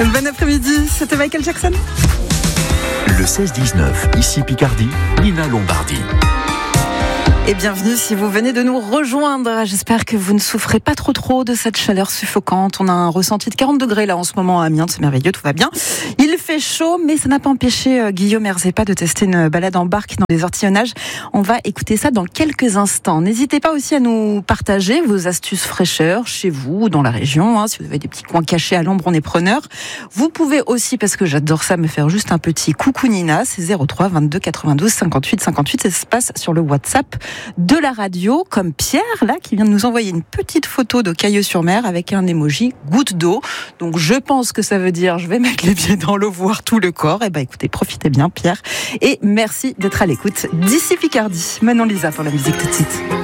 Bon après-midi, c'était Michael Jackson. Le 16-19, ici Picardie, Nina Lombardi. Et bienvenue si vous venez de nous rejoindre. J'espère que vous ne souffrez pas trop de cette chaleur suffocante. On a un ressenti de 40 degrés là en ce moment à Amiens, c'est merveilleux, tout va bien. Il fait chaud, mais ça n'a pas empêché Guillaume Erzepa de tester une balade en barque dans les ortillonnages. On va écouter ça dans quelques instants. N'hésitez pas aussi à nous partager vos astuces fraîcheur chez vous, dans la région. Si vous avez des petits coins cachés à l'ombre, on est preneurs. Vous pouvez aussi, parce que j'adore ça, me faire juste un petit coucou Nina. C'est 03 22 92 58 58. Ça se passe sur le WhatsApp de la radio, comme Pierre, là, qui vient de nous envoyer une petite photo de Cailleux-sur-Mer avec un emoji goutte d'eau. Donc, je pense que ça veut dire, je vais mettre les pieds dans l'eau, voir tout le corps. Écoutez, profitez bien, Pierre. Et merci d'être à l'écoute d'ici Picardie. Manon Lisa pour la musique tout de suite.